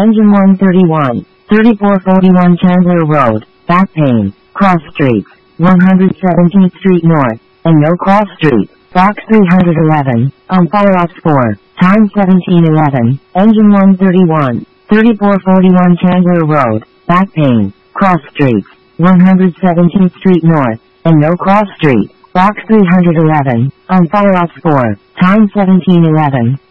Engine 131, 3441 Chandler Road, back pain, cross streets, 117th Street North, and No Cross Street, box 311, on follow-ups 4, time 1711, Engine 131, 3441 Chandler Road, back pain, cross streets, 117th Street North, and No Cross Street, box 311, on follow-ups 4, time 1711.